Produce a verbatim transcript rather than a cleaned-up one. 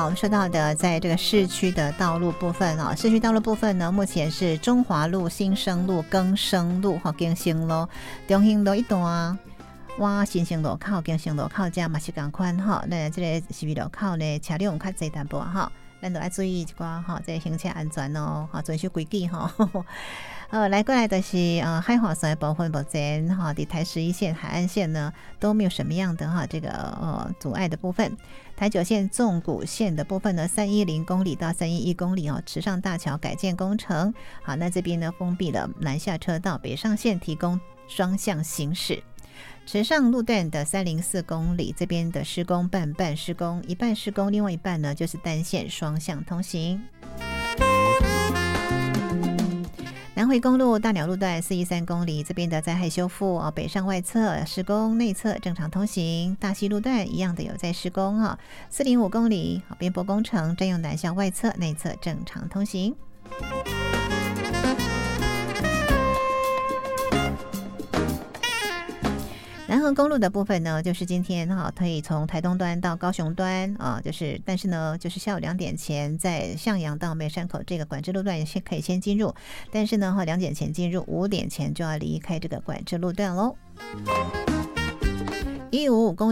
们说到的，在这个市区的道路部分啊，市区道路部分呢，目前是中华路、新生路、更生路、哈更生路、中兴路一段。哇，新生路口、更生路口这嘛是同款哈，那这个是路口呢，车辆较济淡薄哈，咱都要注意一寡哈，这行车安全哦，哈，遵守规矩哈。呃，来过来的是呃海华线的部分，目前哈，伫台十一线、海岸线呢都没有什么样的哈这个呃阻碍的部分。台九线纵谷线的部分呢，三一零公里到三一一公里哦，池上大桥改建工程。好，那这边呢封闭了南下车道，北上线提供双向行驶。池上路段的三零四公里，这边的施工半半施工，一半施工，另外一半呢就是单线双向通行。南回公路大鸟路段四一三公里，这边的灾害修复哦，北上外侧施工，内侧正常通行。大溪路段一样的有在施工哈，四零五公里边坡工程，占用南向外侧，内侧正常通行。南横公路的部分呢，就是今天哈，可以从台东端到高雄端啊，就是但是呢，就是下午两点前在向阳到梅山口这个管制路段先可以先进入，但是呢哈，两点前进入，五点前就要离开这个管制路段喽。一五五公里。